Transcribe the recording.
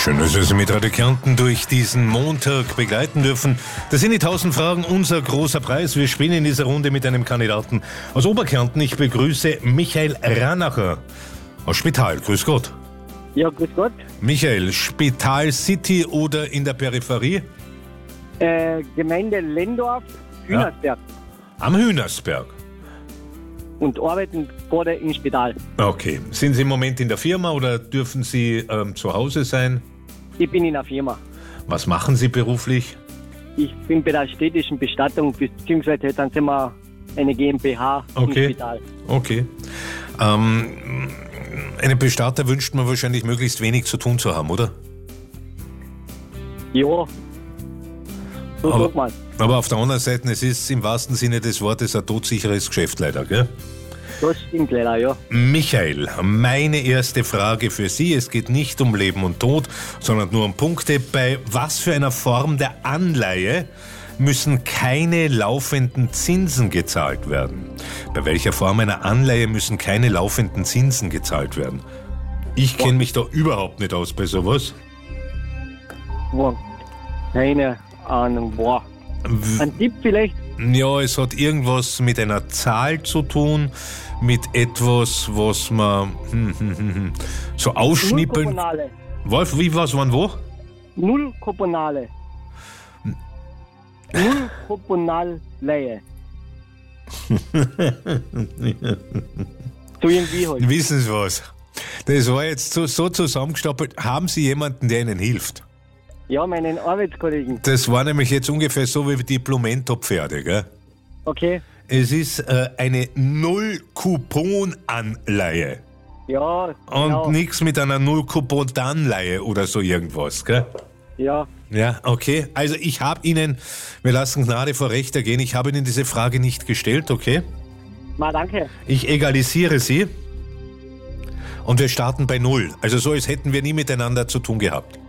Schön, dass wir Sie mit Radio Kärnten durch diesen Montag begleiten dürfen. Das sind die 1000 Fragen, unser großer Preis. Wir spielen in dieser Runde mit einem Kandidaten aus Oberkärnten. Ich begrüße Michael Ranacher aus Spital. Grüß Gott. Ja, grüß Gott. Michael, Spital City oder in der Peripherie? Gemeinde Lendorf, Hühnersberg. Ja. Am Hühnersberg. Und arbeiten gerade im Spital. Okay. Sind Sie im Moment in der Firma oder dürfen Sie zu Hause sein? Ich bin in der Firma. Was machen Sie beruflich? Ich bin bei der städtischen Bestattung, beziehungsweise dann sind wir eine GmbH im Spital. Okay. Einem Bestatter wünscht man wahrscheinlich möglichst wenig zu tun zu haben, oder? Ja. So sagt man. Aber auf der anderen Seite, es ist im wahrsten Sinne des Wortes ein todsicheres Geschäft leider, gell? Das stimmt leider, ja. Michael, meine erste Frage für Sie. Es geht nicht um Leben und Tod, sondern nur um Punkte. Bei was für einer Form der Anleihe müssen keine laufenden Zinsen gezahlt werden? Bei welcher Form einer Anleihe müssen keine laufenden Zinsen gezahlt werden? Ich kenne mich da überhaupt nicht aus bei sowas. Boah. Keine Ahnung, boah. Ein Tipp vielleicht? Ja, es hat irgendwas mit einer Zahl zu tun, mit etwas, was man so ausschnippeln... Null Koponale. Wolf, wie, was, wann, wo? Null Koponale. Null Koponalleihe. So irgendwie halt. Wissen Sie was? Das war jetzt so zusammengestapelt. Haben Sie jemanden, der Ihnen hilft? Ja, meinen Arbeitskollegen. Das war nämlich jetzt ungefähr so wie die Plumento-Pferde, gell? Okay. Es ist eine Null-Coupon-Anleihe. Ja, Und genau. nichts mit einer Null-Coupon-Anleihe oder so irgendwas, gell? Ja. Ja, okay. Also ich habe Ihnen, wir lassen Gnade vor Recht ergehen, ich habe Ihnen diese Frage nicht gestellt, okay? Ma, danke. Ich egalisiere sie und wir starten bei 0. Also so, als hätten wir nie miteinander zu tun gehabt.